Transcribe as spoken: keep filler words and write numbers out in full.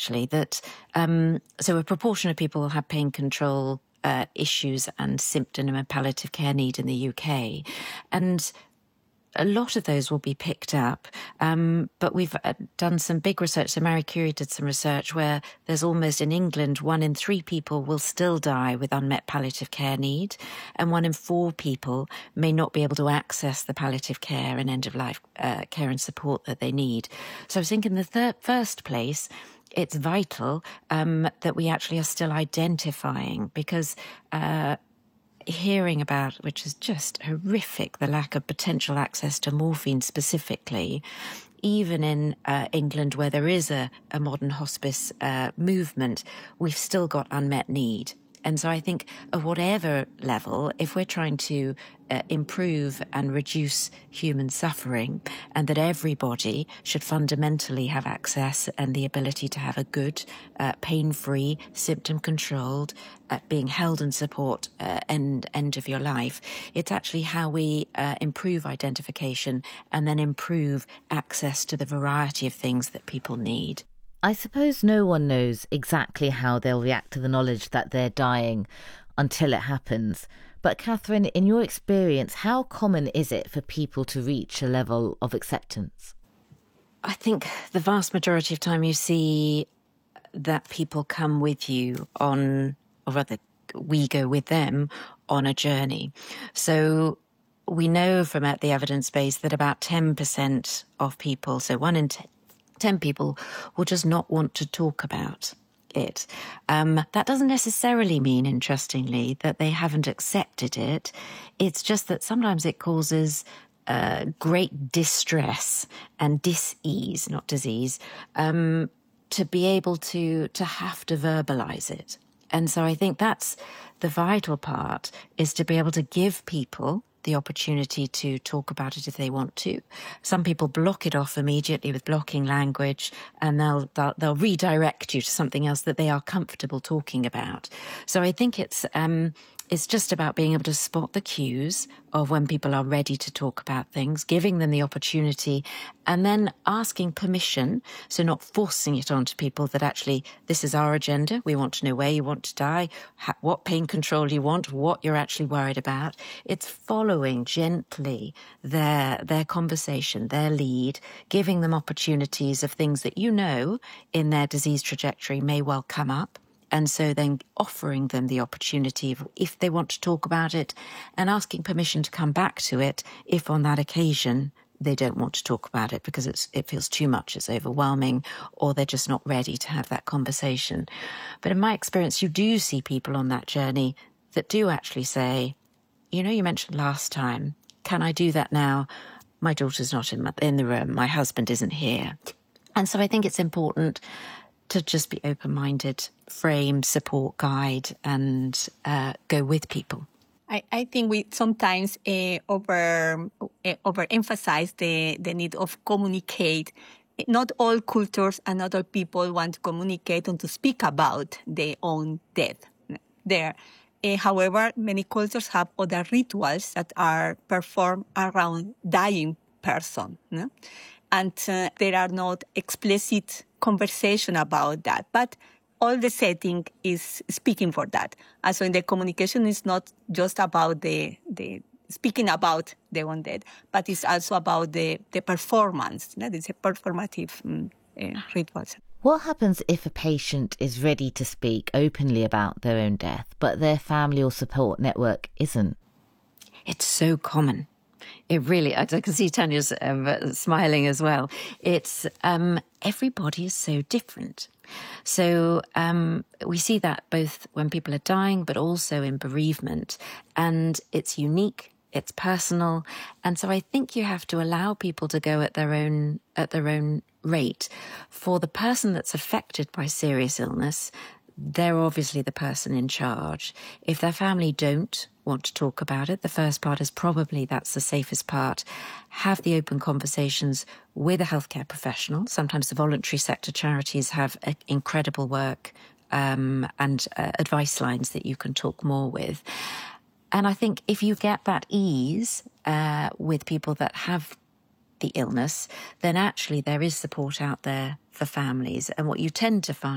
actually, that um, so a proportion of people will have pain control uh, issues and symptom and palliative care need in the U K. And a lot of those will be picked up, um, but we've uh, done some big research. So Marie Curie did some research where there's almost in England, one in three people will still die with unmet palliative care need, and one in four people may not be able to access the palliative care and end-of-life uh, care and support that they need. So I was thinking in the third, first place, it's vital um, that we actually are still identifying, because uh, hearing about, which is just horrific, the lack of potential access to morphine specifically, even in uh, England where there is a, a modern hospice uh, movement, we've still got unmet need. And so I think at whatever level, if we're trying to uh, improve and reduce human suffering, and that everybody should fundamentally have access and the ability to have a good, uh, pain-free, symptom-controlled, uh, being held in support uh, end, end of your life, it's actually how we uh, improve identification and then improve access to the variety of things that people need. I suppose no one knows exactly how they'll react to the knowledge that they're dying until it happens. But Catherine, in your experience, how common is it for people to reach a level of acceptance? I think the vast majority of time you see that people come with you on, or rather we go with them on a journey. So we know from the evidence base that about ten percent of people, so one in ten, ten people will just not want to talk about it. Um, that doesn't necessarily mean, interestingly, that they haven't accepted it. It's just that sometimes it causes uh, great distress and dis-ease, not disease, um, to be able to, to have to verbalize it. And so I think that's the vital part, is to be able to give people the opportunity to talk about it if they want to. Some people block it off immediately with blocking language, and they'll, they'll they'll redirect you to something else that they are comfortable talking about. So I think it's um it's just about being able to spot the cues of when people are ready to talk about things, giving them the opportunity, and then asking permission, so not forcing it onto people that actually, this is our agenda, we want to know where you want to die, what pain control you want, what you're actually worried about. It's following gently their, their conversation, their lead, giving them opportunities of things that you know in their disease trajectory may well come up. And so then offering them the opportunity of, if they want to talk about it, and asking permission to come back to it if on that occasion they don't want to talk about it because it's, it feels too much, it's overwhelming, or they're just not ready to have that conversation. But in my experience, you do see people on that journey that do actually say, you know, you mentioned last time, can I do that now? My daughter's not in, my, in the room, my husband isn't here. And so I think it's important to just be open-minded, frame, support, guide, and uh, go with people. I, I think we sometimes uh, over uh, overemphasize the, the need of communicate. Not all cultures and not all people want to communicate and to speak about their own death. There, uh, however, many cultures have other rituals that are performed around dying person, no? And uh, there are not explicit conversation about that, but all the setting is speaking for that. And so in the communication, it's not just about the, the speaking about the one dead, but it's also about the, the performance. That is a performative um, uh, ritual. What happens if a patient is ready to speak openly about their own death, but their family or support network isn't? It's so common. It really, I can see Tanya's um, smiling as well. It's, um, everybody is so different. So um, we see that both when people are dying, but also in bereavement. And it's unique, it's personal. And so I think you have to allow people to go at their own, at their own rate. For the person that's affected by serious illness, they're obviously the person in charge. If their family don't want to talk about it, the first part is probably that's the safest part. Have the open conversations with a healthcare professional. Sometimes the voluntary sector charities have uh, incredible work um, and uh, advice lines that you can talk more with. And I think if you get that ease uh, with people that have the illness, then actually there is support out there for families. And what you tend to find